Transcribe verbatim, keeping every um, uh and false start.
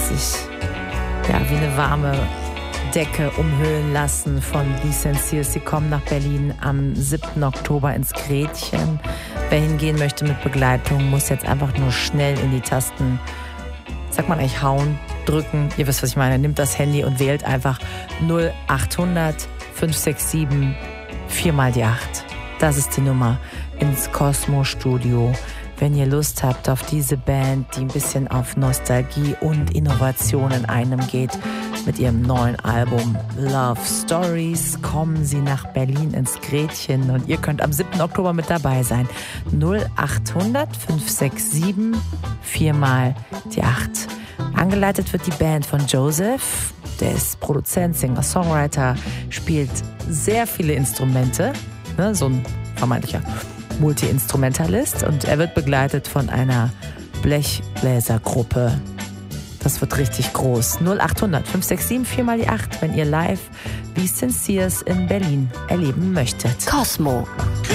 sich ja wie eine warme Decke umhüllen lassen von Licenseers. Sie kommen nach Berlin am siebten Oktober ins Gretchen. Wer hingehen möchte mit Begleitung, muss jetzt einfach nur schnell in die Tasten, sagt man eigentlich hauen, drücken. Ihr wisst, was ich meine. Nimmt das Handy und wählt einfach null achthundert fünf sechs sieben vier mal die acht. Das ist die Nummer ins Cosmo Studio. Wenn ihr Lust habt auf diese Band, die ein bisschen auf Nostalgie und Innovation in einem geht, mit ihrem neuen Album Love Stories, kommen sie nach Berlin ins Gretchen und ihr könnt am siebten Oktober mit dabei sein. null achthundert fünf sechs sieben vier mal die acht. Angeleitet wird die Band von Joseph. Der ist Produzent, Singer, Songwriter, spielt sehr viele Instrumente, ne, so ein vermeintlicher Multi-Instrumentalist, und er wird begleitet von einer Blechbläsergruppe. Das wird richtig groß. null achthundert fünf sechs sieben vier mal die acht, wenn ihr live Licenseers in Berlin erleben möchtet. Cosmo.